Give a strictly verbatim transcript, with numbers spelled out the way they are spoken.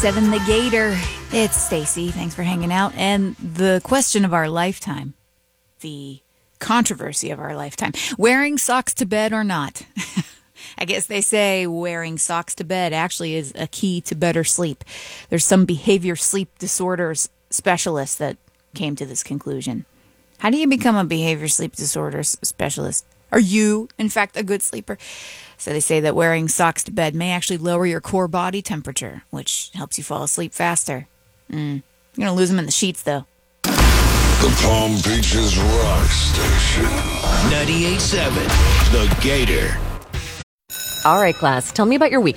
seven The Gator. It's Stacy. Thanks for hanging out. And the question of our lifetime, the controversy of our lifetime, wearing socks to bed or not. I guess they say wearing socks to bed actually is a key to better sleep. There's some behavior sleep disorders specialists that came to this conclusion. How do you become a behavior sleep disorders specialist? Are you, in fact, a good sleeper? So they say that wearing socks to bed may actually lower your core body temperature, which helps you fall asleep faster. Mm. You're going to lose them in the sheets, though. The Palm Beaches Rock Station. ninety-eight point seven The Gator. All right, class, tell me about your weekend.